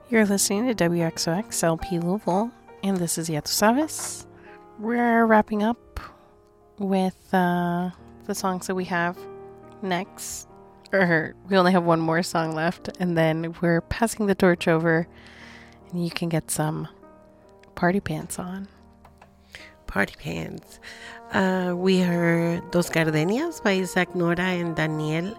You're listening to WXOX LP Louisville, and this is Ya Tu Sabes. We're wrapping up with the songs that we have next. We only have one more song left, and then we're passing the torch over, and you can get some party pants on. Party pants. We heard Dos Gardenias by Isaac Nora and Daniel.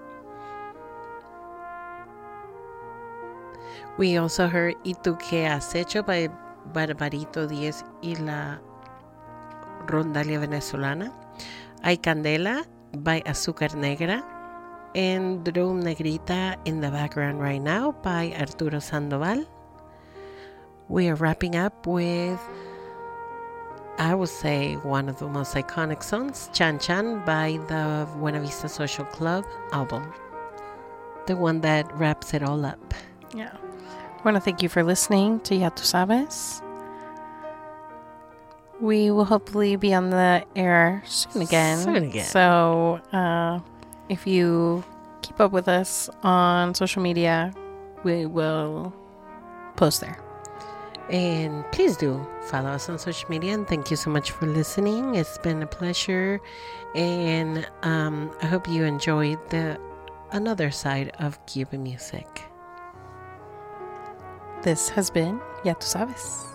We also heard Y Tu Que Has Hecho by Barbarito Diez y la Rondalia Venezolana. Hay Candela by Azúcar Negra. And Drum Negrita in the background right now by Arturo Sandoval. We are wrapping up with, I would say, one of the most iconic songs, Chan Chan by the Buena Vista Social Club album. The one that wraps it all up. Yeah. I want to thank you for listening to Ya Tu Sabes. We will hopefully be on the air soon again. So if you keep up with us on social media, we will post there. And please do follow us on social media. And thank you so much for listening. It's been a pleasure. And I hope you enjoyed another side of Cuban music. This has been Ya Tu Sabes.